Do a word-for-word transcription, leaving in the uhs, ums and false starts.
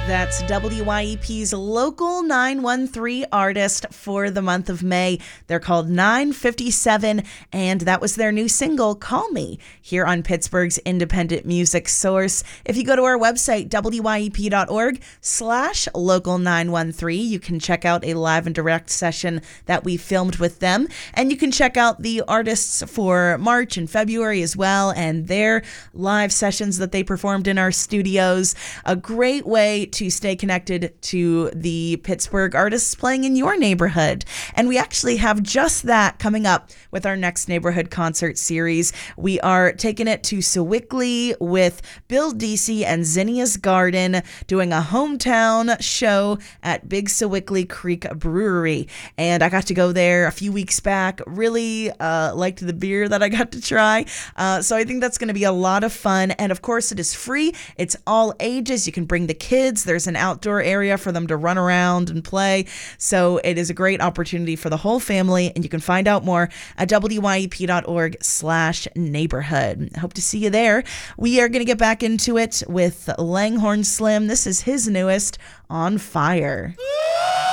That's W Y E P's local nine one three artist for the month of May. They're called nine fifty-seven, and that was their new single, Call Me, here on Pittsburgh's independent music source. If you go to our website, W Y E P dot org slash local nine one three, you can check out a live and direct session that we filmed with them, and you can check out the artists for March and February as well, and their live sessions that they performed in our studios. A great way to stay connected to the Pittsburgh artists playing in your neighborhood. And we actually have just that coming up with our next neighborhood concert series. We are taking it to Sewickley with Bill Deasy and Zinnia's Garden, doing a hometown show at Big Sewickley Creek Brewery. And I got to go there a few weeks back. Really uh, liked the beer that I got to try. Uh, so I think that's going to be a lot of fun. And of course, it is free. It's all ages. You can bring the kids. There's an outdoor area for them to run around and play. So it is a great opportunity for the whole family. And you can find out more at W Y E P dot org slash neighborhood. Hope to see you there. We are going to get back into it with Langhorne Slim. This is his newest, On Fire.